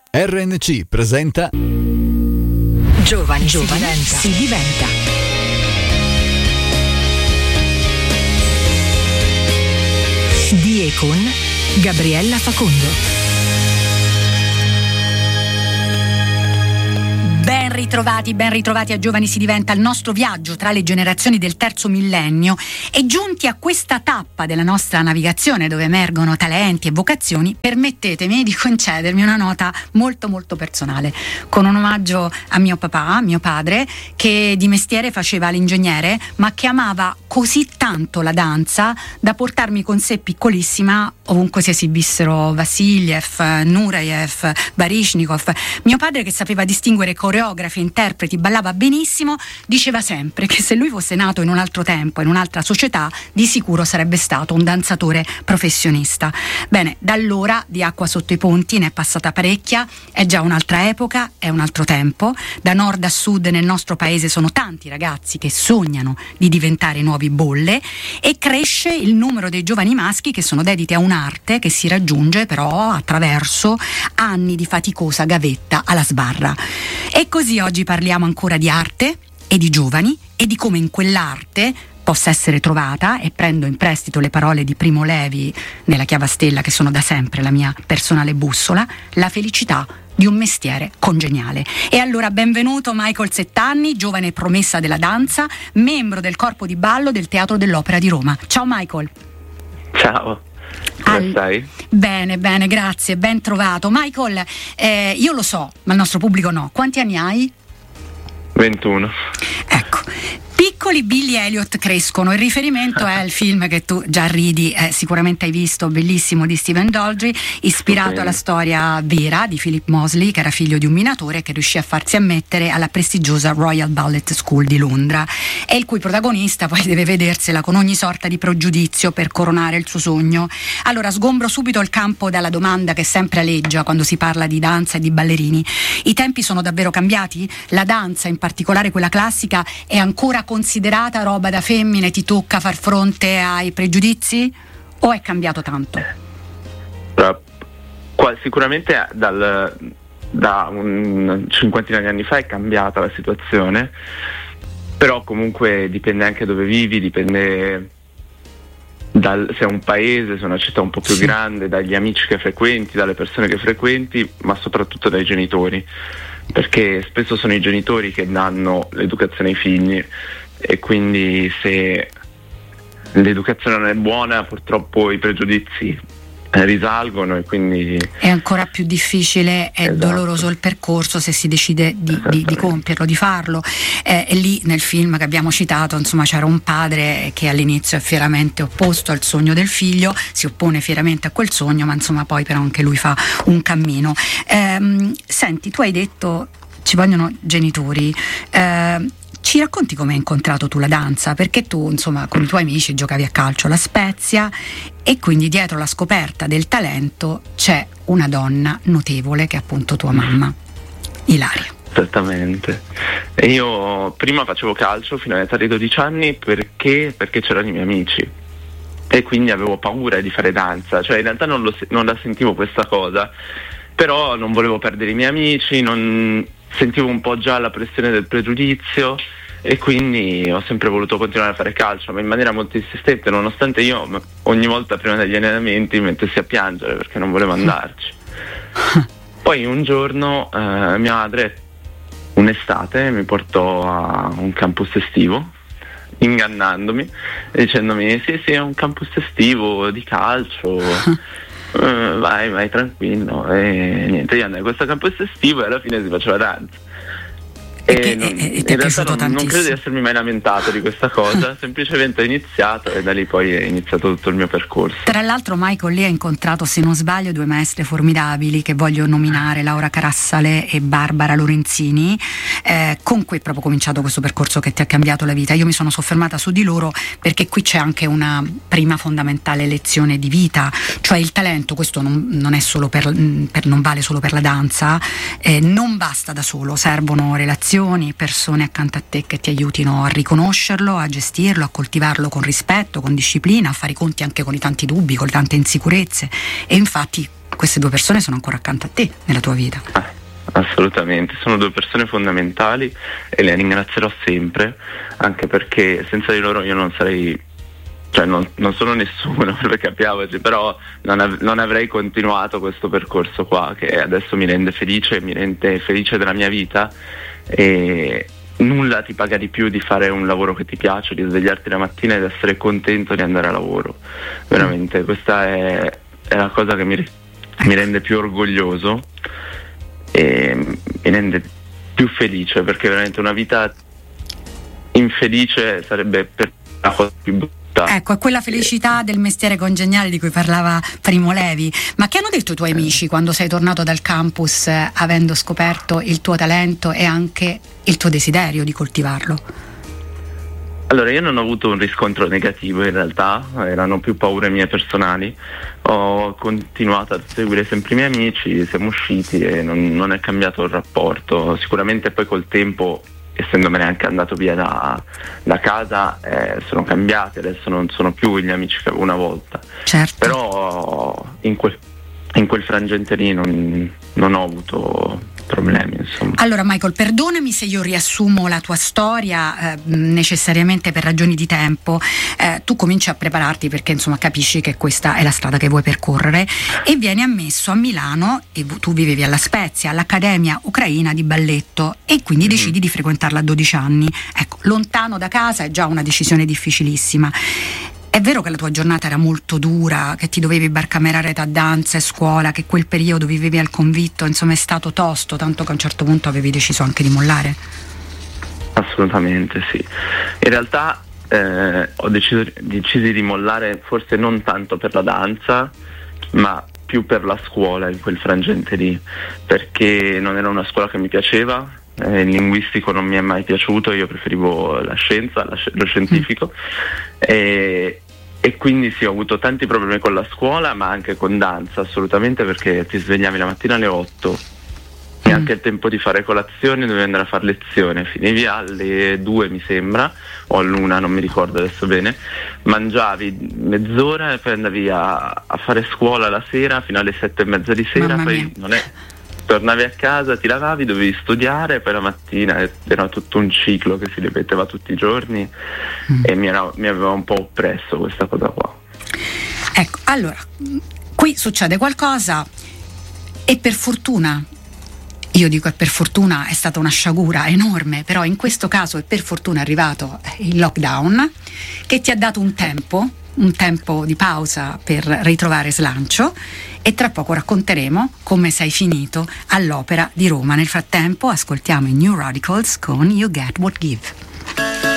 RNC presenta Giovani si diventa. Di e con Gabriella Facondo. Ben ritrovati a Giovani si diventa, il nostro viaggio tra le generazioni del terzo millennio. E giunti a questa tappa della nostra navigazione dove emergono talenti e vocazioni, permettetemi di concedermi una nota molto molto personale, con un omaggio a mio papà, mio padre, che di mestiere faceva l'ingegnere, ma che amava così tanto la danza da portarmi con sé piccolissima ovunque si esibissero Vassiliev, Nureyev, Baryshnikov. Mio padre, che sapeva distinguere coreografi, interpreti, ballava benissimo, diceva sempre che se lui fosse nato in un altro tempo, in un'altra società, di sicuro sarebbe stato un danzatore professionista. Bene, da allora di acqua sotto i ponti ne è passata parecchia, è già un'altra epoca, è un altro tempo. Da nord a sud nel nostro paese sono tanti ragazzi che sognano di diventare nuovi Bolle e cresce il numero dei giovani maschi che sono dediti a un'arte che si raggiunge però attraverso anni di faticosa gavetta alla sbarra. E così oggi parliamo ancora di arte e di giovani e di come in quell'arte possa essere trovata, e prendo in prestito le parole di Primo Levi nella Chiavastella, che sono da sempre la mia personale bussola, la felicità di un mestiere congeniale. E allora benvenuto Michael Settanni, giovane promessa della danza, membro del corpo di ballo del Teatro dell'Opera di Roma. Ciao Michael. Ciao. Come stai? Bene, grazie, ben trovato. Michael, io lo so, ma il nostro pubblico no. Quanti anni hai? 21. Ecco. Piccoli Billy Elliot crescono. Il riferimento è il film che tu già ridi, sicuramente hai visto, bellissimo, di Stephen Daldry, ispirato alla storia vera di Philip Mosley, che era figlio di un minatore che riuscì a farsi ammettere alla prestigiosa Royal Ballet School di Londra, e il cui protagonista poi deve vedersela con ogni sorta di pregiudizio per coronare il suo sogno. Allora sgombro subito il campo dalla domanda che sempre aleggia quando si parla di danza e di ballerini: i tempi sono davvero cambiati? La danza, in particolare quella classica, è ancora considerata roba da femmine, ti tocca far fronte ai pregiudizi, o è cambiato tanto? Sicuramente da un cinquantina di anni fa è cambiata la situazione, però comunque dipende anche dove vivi, dipende se è un paese, se è una città un po' più grande, dagli amici che frequenti, dalle persone che frequenti, ma soprattutto dai genitori, perché spesso sono i genitori che danno l'educazione ai figli, e quindi se l'educazione non è buona purtroppo i pregiudizi risalgono, e quindi è ancora più difficile e doloroso il percorso se si decide di compierlo, di farlo. E lì nel film che abbiamo citato, insomma, c'era un padre che all'inizio è fieramente opposto al sogno del figlio, si oppone fieramente a quel sogno, ma insomma poi però anche lui fa un cammino. Senti, tu hai detto ci vogliono genitori. Ci racconti come hai incontrato tu la danza? Perché tu, insomma, con i tuoi amici giocavi a calcio alla Spezia, e quindi dietro la scoperta del talento c'è una donna notevole che è appunto tua mamma, Ilaria. Esattamente. E io prima facevo calcio fino all'età di 12 anni perché c'erano i miei amici, e quindi avevo paura di fare danza. Cioè in realtà non la sentivo questa cosa, però non volevo perdere i miei amici, sentivo un po' già la pressione del pregiudizio, e quindi ho sempre voluto continuare a fare calcio, ma in maniera molto insistente, nonostante io ogni volta prima degli allenamenti mi mettessi a piangere perché non volevo andarci. Poi un giorno mia madre, un'estate, mi portò a un campus estivo, ingannandomi e dicendomi sì, è un campus estivo di calcio, vai tranquillo. E niente, io andai a questo campus estivo e alla fine si faceva danza. E ti è piaciuto tantissimo? Non credo di essermi mai lamentato di questa cosa, semplicemente ho iniziato e da lì poi è iniziato tutto il mio percorso. Tra l'altro Michael lì ha incontrato, se non sbaglio, due maestre formidabili che voglio nominare, Laura Carassale e Barbara Lorenzini, con cui è proprio cominciato questo percorso che ti ha cambiato la vita. Io mi sono soffermata su di loro perché qui c'è anche una prima fondamentale lezione di vita, cioè il talento. Questo non è solo non vale solo per la danza, non basta da solo, servono relazioni, persone accanto a te che ti aiutino a riconoscerlo, a gestirlo, a coltivarlo con rispetto, con disciplina, a fare i conti anche con i tanti dubbi, con le tante insicurezze, e infatti queste due persone sono ancora accanto a te nella tua vita. Assolutamente, sono due persone fondamentali e le ringrazierò sempre, anche perché senza di loro io non sarei, cioè non sono nessuno, per capiamoci, però non avrei continuato questo percorso qua, che adesso mi rende felice della mia vita, e nulla ti paga di più di fare un lavoro che ti piace, di svegliarti la mattina ed essere contento di andare a lavoro. Veramente questa è la cosa che mi rende più orgoglioso e mi rende più felice, perché veramente una vita infelice sarebbe per la cosa più brutta. Ecco, è quella felicità del mestiere congeniale di cui parlava Primo Levi. Ma che hanno detto i tuoi amici quando sei tornato dal campus, avendo scoperto il tuo talento e anche il tuo desiderio di coltivarlo? Allora, io non ho avuto un riscontro negativo, in realtà erano più paure mie personali. Ho continuato a seguire sempre i miei amici, siamo usciti e non è cambiato il rapporto. Sicuramente poi col tempo, essendomene anche andato via da casa, sono cambiati, adesso non sono più gli amici che avevo una volta. Certo. Però in quel frangente lì non ho avuto problemi, insomma. Allora Michael, perdonami se io riassumo la tua storia necessariamente per ragioni di tempo. Tu cominci a prepararti perché insomma capisci che questa è la strada che vuoi percorrere e vieni ammesso a Milano, e tu vivevi alla Spezia, all'Accademia Ucraina di Balletto, e quindi decidi di frequentarla a 12 anni. Ecco, lontano da casa è già una decisione difficilissima. È vero che la tua giornata era molto dura, che ti dovevi barcamerare tra danza e scuola, che quel periodo vivevi al convitto, insomma è stato tosto, tanto che a un certo punto avevi deciso anche di mollare? Assolutamente sì. In realtà ho deciso di mollare, forse non tanto per la danza, ma più per la scuola in quel frangente lì, perché non era una scuola che mi piaceva. Il linguistico non mi è mai piaciuto, io preferivo la scienza, lo scientifico, e quindi sì, ho avuto tanti problemi con la scuola, ma anche con danza, assolutamente, perché ti svegliavi la mattina alle 8 e anche il tempo di fare colazione, dovevi andare a fare lezione, finivi alle 2 mi sembra, o all'1, non mi ricordo adesso bene, mangiavi mezz'ora e poi andavi a fare scuola la sera fino alle 7:30 di sera, poi tornavi a casa, ti lavavi, dovevi studiare, poi la mattina era tutto un ciclo che si ripeteva tutti i giorni e mi aveva un po' oppresso questa cosa qua. Ecco, allora, qui succede qualcosa e per fortuna, io dico per fortuna, è stata una sciagura enorme, però in questo caso è per fortuna arrivato il lockdown che ti ha dato un tempo di pausa per ritrovare slancio, e tra poco racconteremo come sei finito all'Opera di Roma. Nel frattempo ascoltiamo i New Radicals con You Get What Give.